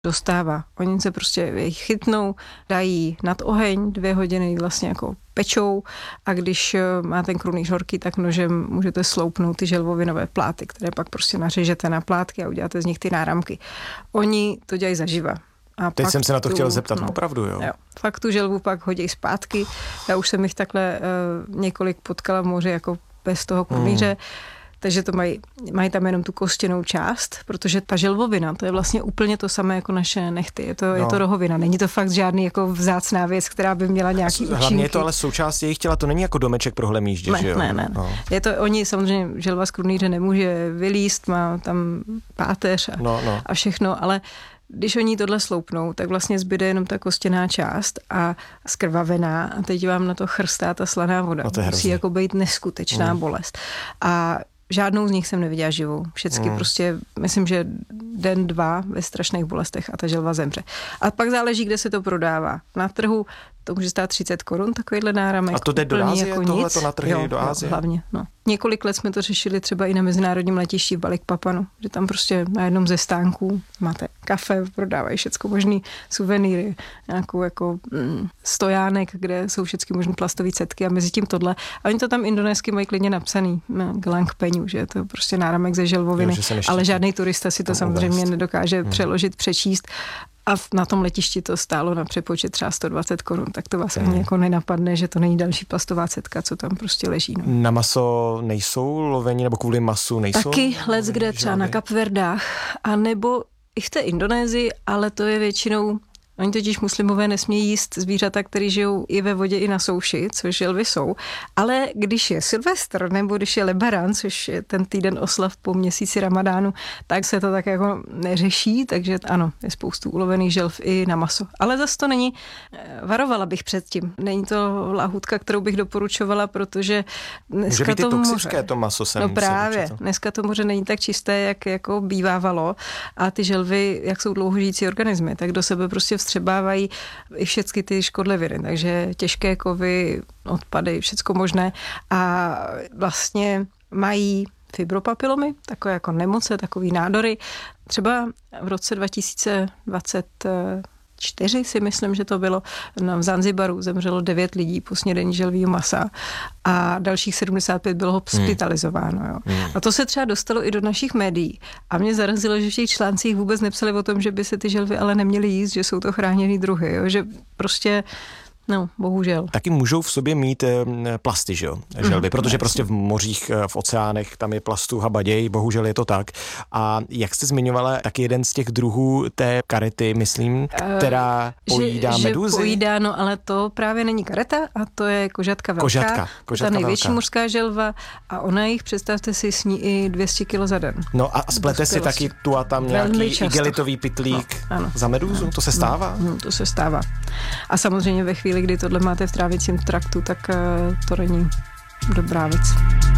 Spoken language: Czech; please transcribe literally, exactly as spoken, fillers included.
dostává. Oni se prostě je chytnou, dají nad oheň, dvě hodiny vlastně jako pečou a když má ten krunýř horký, tak nožem můžete sloupnout ty želvovinové pláty, které pak prostě nařežete na plátky a uděláte z nich ty náramky. Oni to dělají zaživa. A teď jsem se na to tu, chtěl zeptat, no, opravdu, jo? jo. Fakt tu želvu pak hodí zpátky. Já už jsem jich takhle uh, několik potkala v moři jako bez toho krunýře. Hmm. Takže to mají, mají tam jenom tu kostěnou část, protože ta želvovina, to je vlastně úplně to samé jako naše nehty. Je to, no. je to rohovina. Není to fakt žádný jako vzácná věc, která by měla nějaký účinky. Hlavně je to ale součást jejich těla, to není jako domeček pro hlemýždě, ne, že jo? Ne, ne, no. Je to, oni samozřejmě, želva z krunýře nemůže vylízt, má tam páteř a, no, no. a všechno, ale když oni tohle sloupnou, tak vlastně zbyde jenom ta kostěná část a skrvavená a teď vám na to chrstá ta slaná voda. No to musí jako být neskutečná mm. bolest. A žádnou z nich jsem neviděla živou. Všecky mm. prostě, myslím, že den, dva ve strašných bolestech a ta želva zemře. A pak záleží, kde se to prodává. Na trhu to může stát třicet korun, takovýhle náramek. A to jde do Ázie, jako tohleto na trhy jo, do Ázie? Jo, hlavně, no. Několik let jsme to řešili třeba i na mezinárodním letišti v Balikpapanu, že tam prostě na jednom ze stánků máte kafe, prodávají všecko možný suvenýry, nějakou jako mm, stojánek, kde jsou všechny možný plastové cetky a mezi tím tohle. A oni to tam indonésky mají klidně napsaný, Gelang Peňu, že je to prostě náramek ze želvoviny, jo, ale žádný turista si to samozřejmě uvést. Nedokáže hmm. přeložit, přečíst. A na tom letišti to stálo na přepočet třeba sto dvacet korun, tak to vás ani hmm. jako nenapadne, že to není další plastová cetka, co tam prostě leží. No. Na maso nejsou loveni, nebo kvůli masu nejsou? Taky lec, kde třeba na Kapverdách, a nebo i v té Indonésii, ale to je většinou, oni totiž muslimové nesmějí jíst zvířata, které žijou i ve vodě, i na souši, což želvy jsou. Ale když je Silvestr, nebo když je Lebaran, což je ten týden oslav po měsíci Ramadánu, tak se to tak jako neřeší, takže ano, je spoustu ulovených želv i na maso. Ale zase to není, varovala bych předtím. Není to lahůdka, kterou bych doporučovala, protože dneska může být to toxické moře, to maso sem. No právě, dneska to moře není tak čisté, jak jako bývávalo a ty želvy, jak jsou dlouhožijící organismy, tak do sebe prostě vstřebávají i všechny ty škodliviny, takže těžké kovy, odpady, všecko možné a vlastně mají fibropapilomy, takové jako nemoce, takový nádory. Třeba v roce dva tisíce dvacet čtyři si myslím, že to bylo, v Zanzibaru zemřelo devět lidí po snědení želvího masa a dalších sedmdesát pět bylo hospitalizováno. Jo. Hmm. A to se třeba dostalo i do našich médií. A mě zarazilo, že v těch článcích vůbec nepsali o tom, že by se ty želvy ale neměly jíst, že jsou to chráněný druhy, jo. Že prostě no, bohužel. Taky můžou v sobě mít e, plasty, že jo, želvy, mm, protože prostě v mořích, v oceánech, tam je plastu habaděj, bohužel je to tak. A jak jste zmiňovala, taky jeden z těch druhů té karety, myslím, která pojídá že, medúzy. Že pojídá, no ale to právě není kareta a to je kožatka velká. Kožatka, kožatka ta největší velká. Mořská želva a ona jich, představte si, sní i dvě stě kilo za den. No a splete si taky tu a tam nějaký igelitový pytlík no, za medúzu, no, to se stává? No, no, to se stává. A samozřejmě ve chvíli, kdy tohle máte v trávicím traktu, tak to není dobrá věc.